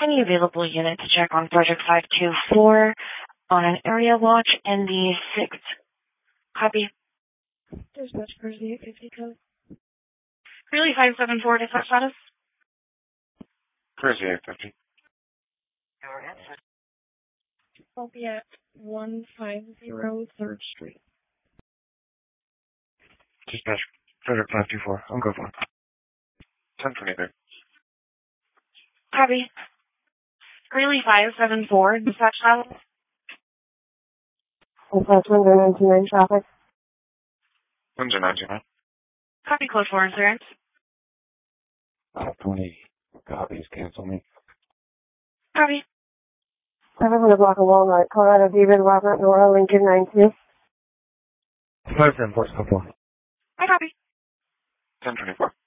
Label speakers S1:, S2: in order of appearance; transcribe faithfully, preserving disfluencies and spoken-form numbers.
S1: Any available unit to check on Project five two four on an area watch in the sixth. Copy.
S2: Dispatch for the eight fifty code.
S1: Really five seven four, dispatch status?
S3: Where's the eight fifty?
S2: I'll be at one five zero third Street.
S3: Dispatch, Project five two four. I'm go for it. ten twenty-three.
S1: Copy. Really five seven four, dispatch status?
S2: Dispatch one zero nine two nine traffic.
S3: one zero nine two nine.
S1: Copy, code four insurance.
S3: five twenty. Copies, cancel me.
S1: Copy.
S2: seven hundred block of Walnut, Colorado, David, Robert, Nora, Lincoln, nine two.
S3: five seven four, stop one.
S1: I copy.
S3: ten twenty-four.